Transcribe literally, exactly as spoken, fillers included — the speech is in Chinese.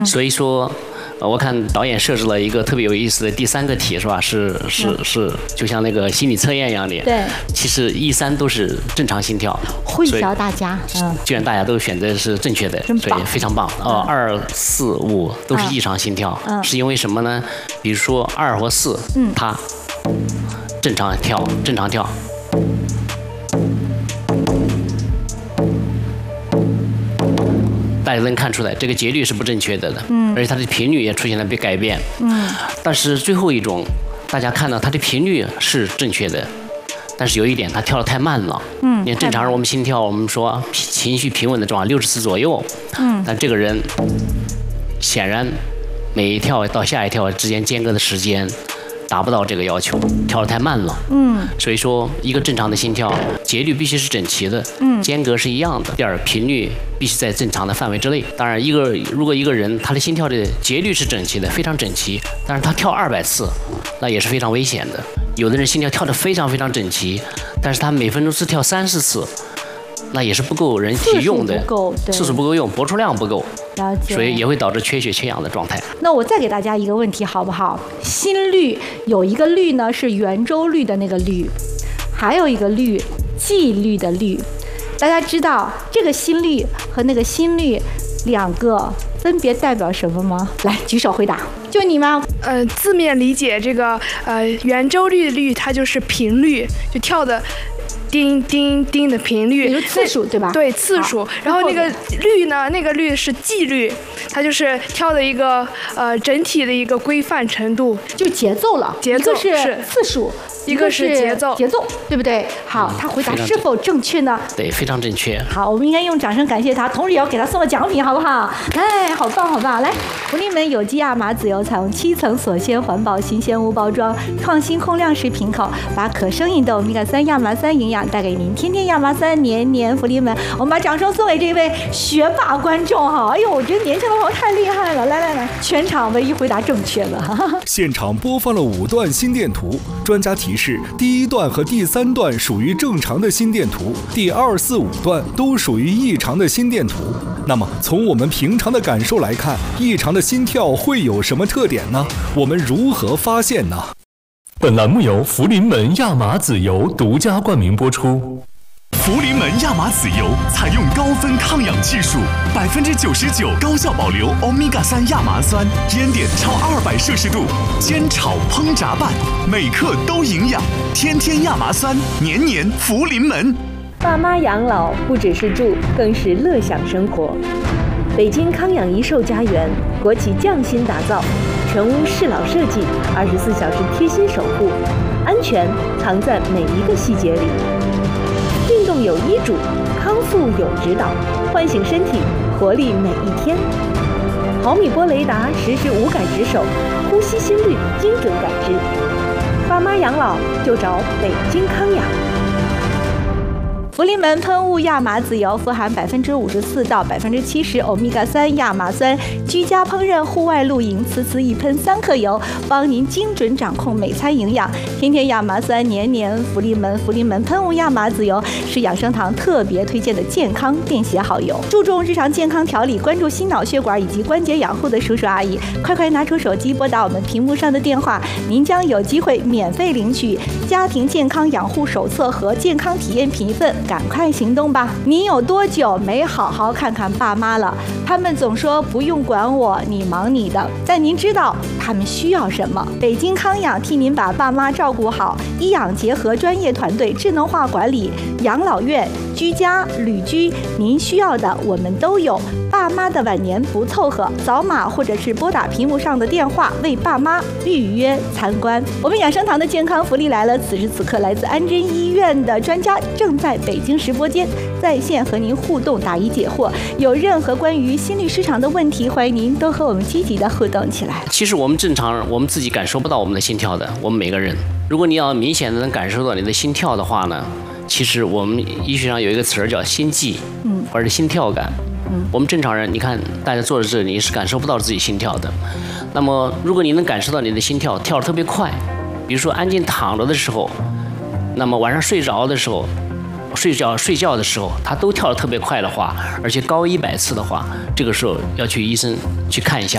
所以说。我看导演设置了一个特别有意思的第三个题，是吧？是是是，就像那个心理测验一样的。 对。 其实一三都是正常心跳， 会教大家。嗯。 居然大家都选择是正确的， 真棒， 所以非常棒。哦，二四五都是异常心跳， 嗯， 是因为什么呢？比如说二或四，嗯，它正常跳，正常跳。大家能看出来，这个节律是不正确的的，嗯，而且它的频率也出现了被改变，嗯，但是最后一种，大家看到它的频率是正确的，但是有一点，它跳得太慢了，嗯，你看正常人我们心跳，我们说情绪平稳的状态六十次左右，嗯，但这个人显然每一跳到下一跳之间间隔的时间达不到这个要求，跳得太慢了，嗯，所以说一个正常的心跳节律必须是整齐的，嗯，间隔是一样的，第二频率必须在正常的范围之内。当然，一个如果一个人他的心跳的节律是整齐的，非常整齐，但是他跳二百次，那也是非常危险的。有的人心跳跳得非常非常整齐，但是他每分钟只跳三十次，那也是不够人体用的， 次数不够，对， 次数不够用，搏出量不够， 了解， 所以也会导致缺血缺氧的状态。 那我再给大家一个问题好不好？心率有一个律呢是圆周率的那个律，还有一个律纪律的律。大家知道这个心率和那个心率两个分别代表什么吗？来举手回答，就你吗？ 呃，字面理解这个呃圆周率的率，它就是频率，就跳的叮叮叮的频率， 比如次数对吧？ 对，次数。然后那个律呢，那个律是纪律，它就是跳的一个呃整体的一个规范程度， 就节奏了。 节奏是次数。 一个是节奏， 节奏对不对？好，他回答是否正确呢？ 对，非常正确。 好，我们应该用掌声感谢他，同时也要给他送个奖品，好不好？哎，好棒，好棒！来，福临门有机亚麻籽油采用七层锁鲜环保新鲜无包装，创新空量式瓶口，把可生饮的欧米伽三亚麻酸营养带给您。天天亚麻酸，年年福临门。我们把掌声送给这位学霸观众哈！哎呦，我觉得年轻的朋友太厉害了！来来来，全场唯一回答正确了。 现场播放了五段心电图，专家提。提示：第一段和第三段属于正常的心电图，第二、四、五段都属于异常的心电图。那么，从我们平常的感受来看，异常的心跳会有什么特点呢？我们如何发现呢？ 本栏目由福临门亚麻籽油独家冠名播出。 福临门亚麻籽油采用高分抗氧技术，百分之九十九高效保留欧米伽三亚麻酸，烟点超二百摄氏度，煎炒烹炸拌，每克都营养。天天亚麻酸，年年福临门。 爸妈养老不只是住，更是乐享生活。北京康养一寿家园，国企匠心打造，全屋适老设计，二十四小时贴心守护，安全藏在每一个细节里。运动有医嘱，康复有指导，唤醒身体，活力每一天。毫米波雷达实时无感值守，呼吸心率精准感知。爸妈养老就找北京康养。 福临门喷雾亚麻籽油富含百分之五十四到百分之七十欧米伽三亚麻酸，居家烹饪、户外露营，呲呲一喷三克油，帮您精准掌控每餐营养。天天亚麻酸，年年福临门。福临门喷雾亚麻籽油是养生堂特别推荐的健康便携好油，注重日常健康调理，关注心脑血管以及关节养护的叔叔阿姨，快快拿出手机拨打我们屏幕上的电话，您将有机会免费领取家庭健康养护手册和健康体验品一份。赶快行动吧！你有多久没好好看看爸妈了？他们总说不用管我，你忙你的。但您知道他们需要什么？北京康养替您把爸妈照顾好，医养结合专业团队，智能化管理，养老院、居家、旅居，您需要的我们都有。爸妈的晚年不凑合，扫码或者是拨打屏幕上的电话为爸妈预约参观。我们养生堂的健康福利来了！此时此刻，来自安贞医院的专家正在北京直播间在线和您互动答疑解惑。有任何关于心律失常的问题，欢迎您都和我们积极的互动起来。 其实我们正常，我们自己感受不到我们的心跳的，我们每个人。如果你要明显的能感受到你的心跳的话呢，其实我们医学上有一个词儿叫心悸，嗯，或者心跳感。嗯，我们正常人，你看大家坐在这里，你是感受不到自己心跳的。那么，如果你能感受到你的心跳跳得特别快，比如说安静躺着的时候，那么晚上睡着的时候，睡觉睡觉的时候，它都跳得特别快的话，而且高一百次的话，这个时候要去医生去看一下。